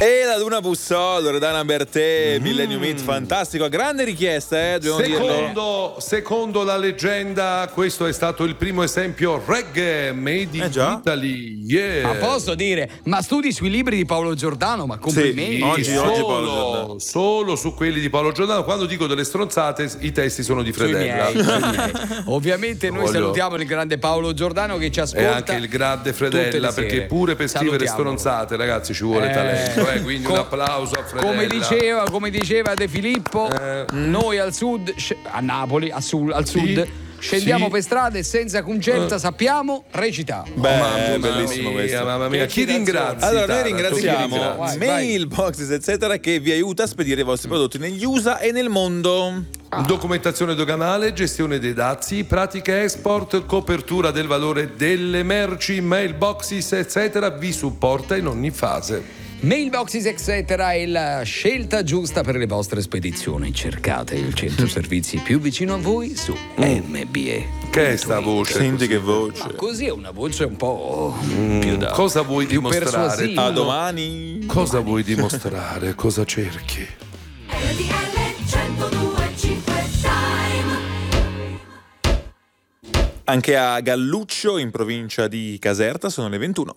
E la Luna Bussò, Loredana Bertè, Millennium Hit, fantastico, grande richiesta, dobbiamo dirlo. Secondo la leggenda, questo è stato il primo esempio reggae made in Italy. Yeah. Ma posso dire, ma studi sui libri di Paolo Giordano, ma complimenti. Oggi Paolo Giordano. Solo su quelli di Paolo Giordano. Quando dico delle stronzate, i testi sono di Fredella. Ovviamente noi salutiamo il grande Paolo Giordano che ci ascolta. E anche il grande Fredella, perché pure per scrivere stronzate, ragazzi, ci vuole talento. Quindi un applauso a Fredella. Come diceva De Filippo, noi al sud, a Napoli, al sud, scendiamo per strade senza concerta, sappiamo recitare. Bellissimo questo. Mamma mia, chi ringrazia? Allora, noi ringraziamo Mailboxes, eccetera, che vi aiuta a spedire i vostri prodotti negli USA e nel mondo. Documentazione doganale, gestione dei dazi, pratica export, copertura del valore delle merci, Mailboxes, eccetera, vi supporta in ogni fase. Mailboxes eccetera è la scelta giusta per le vostre spedizioni. Cercate il centro servizi più vicino a voi su MBE. Che è sta voce? Senti che voce. Ma così è una voce un po' più da. Cosa vuoi dimostrare? A domani. Cosa vuoi dimostrare? Cosa cerchi? Anche a Galluccio, in provincia di Caserta, sono le 21.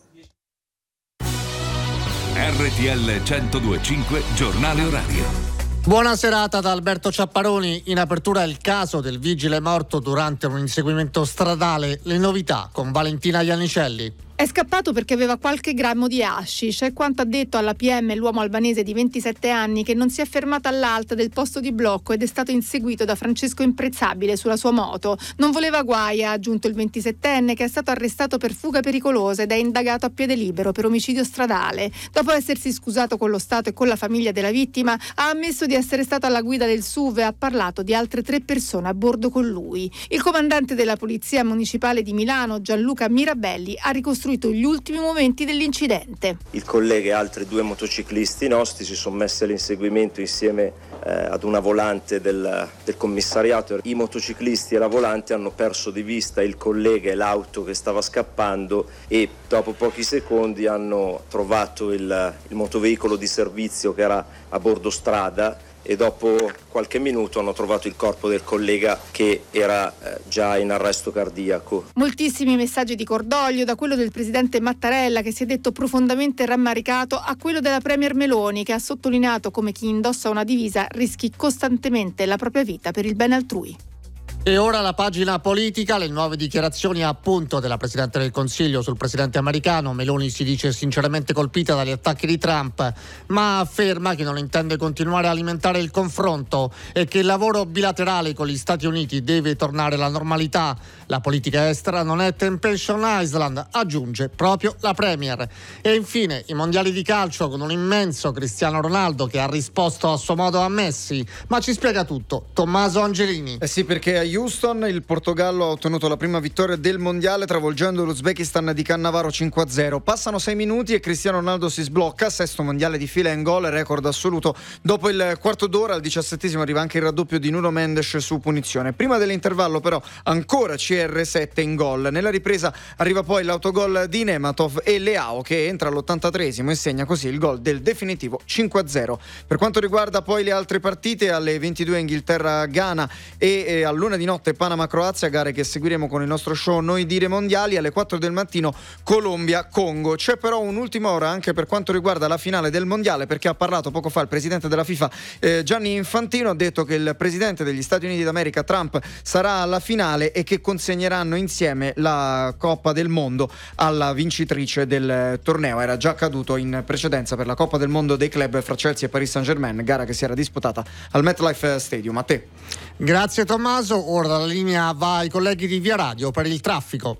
RTL 102.5 Giornale Orario. Buona serata da Alberto Ciapparoni. In apertura il caso del vigile morto durante un inseguimento stradale. Le novità con Valentina Iannicelli. È scappato perché aveva qualche grammo di hashish, è quanto ha detto alla PM l'uomo albanese di 27 anni che non si è fermato all'alta del posto di blocco ed è stato inseguito da Francesco Imprezzabile sulla sua moto. Non voleva guai, ha aggiunto il 27enne, che è stato arrestato per fuga pericolosa ed è indagato a piede libero per omicidio stradale. Dopo essersi scusato con lo Stato e con la famiglia della vittima, ha ammesso di essere stato alla guida del SUV e ha parlato di altre 3 persone a bordo con lui. Il comandante della Polizia Municipale di Milano, Gianluca Mirabelli, ha ricostruito gli ultimi momenti dell'incidente. Il collega e altri 2 motociclisti nostri si sono messi all'inseguimento insieme ad una volante del commissariato. I motociclisti e la volante hanno perso di vista il collega e l'auto che stava scappando e dopo pochi secondi hanno trovato il motoveicolo di servizio che era a bordo strada e dopo qualche minuto hanno trovato il corpo del collega che era già in arresto cardiaco. Moltissimi messaggi di cordoglio, da quello del presidente Mattarella che si è detto profondamente rammaricato a quello della premier Meloni che ha sottolineato come chi indossa una divisa rischi costantemente la propria vita per il bene altrui. E ora la pagina politica, le nuove dichiarazioni appunto della Presidente del Consiglio sul presidente americano. Meloni si dice sinceramente colpita dagli attacchi di Trump, ma afferma che non intende continuare a alimentare il confronto e che il lavoro bilaterale con gli Stati Uniti deve tornare alla normalità. La politica estera non è Temptation Island, aggiunge proprio la Premier. E infine i mondiali di calcio con un immenso Cristiano Ronaldo che ha risposto a suo modo a Messi, ma ci spiega tutto Tommaso Angelini. Sì, perché a Houston il Portogallo ha ottenuto la prima vittoria del mondiale travolgendo l'Uzbekistan di Cannavaro 5-0. Passano 6 minuti e Cristiano Ronaldo si sblocca, 6º mondiale di fila in gol, record assoluto. Dopo il quarto d'ora, al 17° arriva anche il raddoppio di Nuno Mendes su punizione. Prima dell'intervallo però ancora CR7 in gol. Nella ripresa arriva poi l'autogol di Nematov e Leao che entra all'83° e segna così il gol del definitivo 5-0. Per quanto riguarda poi le altre partite, alle 22 Inghilterra-Ghana e a luna di notte Panama-Croazia, gare che seguiremo con il nostro show Noi Dire Mondiali. Alle 4 del mattino Colombia-Congo. C'è però un'ultima ora anche per quanto riguarda la finale del mondiale, perché ha parlato poco fa il presidente della FIFA Gianni Infantino. Ha detto che il presidente degli Stati Uniti d'America Trump sarà alla finale e che consegneranno insieme la Coppa del Mondo alla vincitrice del torneo. Era già accaduto in precedenza per la Coppa del Mondo dei club fra Chelsea e Paris Saint-Germain, gara che si era disputata al MetLife Stadium. A te. Grazie Tommaso. Ora la linea va ai colleghi di Via Radio per il traffico.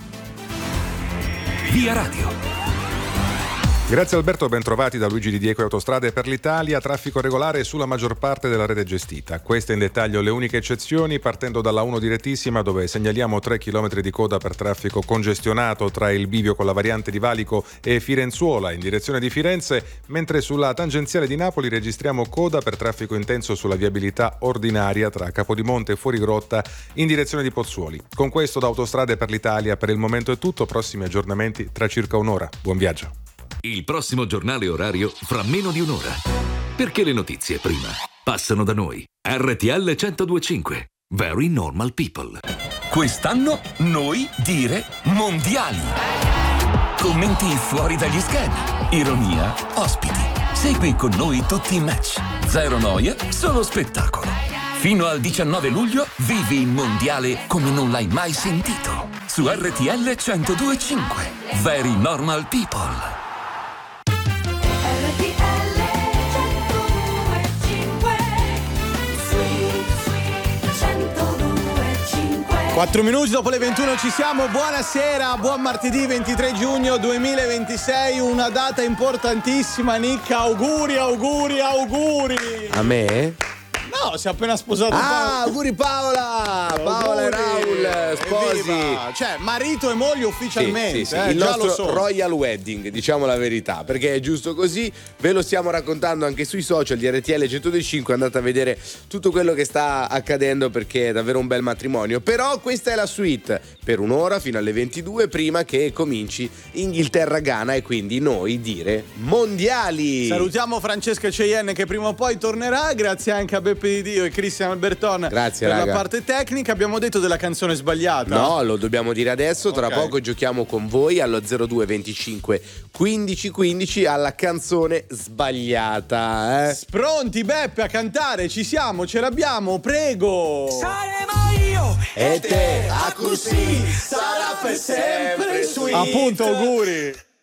Via Radio. Grazie Alberto, ben trovati da Luigi Di Diego e Autostrade per l'Italia. Traffico regolare sulla maggior parte della rete gestita. Queste in dettaglio le uniche eccezioni, partendo dalla 1 direttissima dove segnaliamo 3 km di coda per traffico congestionato tra il bivio con la variante di Valico e Firenzuola in direzione di Firenze, mentre sulla tangenziale di Napoli registriamo coda per traffico intenso sulla viabilità ordinaria tra Capodimonte e Fuorigrotta in direzione di Pozzuoli. Con questo da Autostrade per l'Italia per il momento è tutto, prossimi aggiornamenti tra circa un'ora. Buon viaggio. Il prossimo giornale orario fra meno di un'ora. Perché le notizie prima passano da noi. RTL 102.5. Very Normal People. Quest'anno noi dire mondiali. Commenti fuori dagli schemi. Ironia, ospiti. Segui con noi tutti i match. Zero noia, solo spettacolo. Fino al 19 luglio vivi il mondiale come non l'hai mai sentito. Su RTL 102.5. Very Normal People. 4 minuti dopo le 21 ci siamo, buonasera, buon martedì 23 giugno 2026, una data importantissima, Nick, auguri. A me? No, si è appena sposato. Auguri Paola! Paola e Raul, sposi. Evviva. Cioè, marito e moglie ufficialmente. Sì. Il già nostro lo so. Royal Wedding, diciamo la verità, perché è giusto così. Ve lo stiamo raccontando anche sui social di RTL 102.5. Andate a vedere tutto quello che sta accadendo, perché è davvero un bel matrimonio. Però questa è la suite per un'ora fino alle 22 prima che cominci Inghilterra-Ghana, e quindi noi dire mondiali. Salutiamo Francesca Cheyenne che prima o poi tornerà, grazie anche a Beppe Di Dio e Cristian Alberton. Grazie, per raga. la parte tecnica. Abbiamo detto della canzone sbagliata? No, lo dobbiamo dire adesso. Tra Okay. poco giochiamo con voi allo 02 25 15 15 alla canzone sbagliata. Pronti Beppe a cantare? Ci siamo, ce l'abbiamo, prego. Saremo io E te a così sarà per sempre sweet. Appunto, auguri.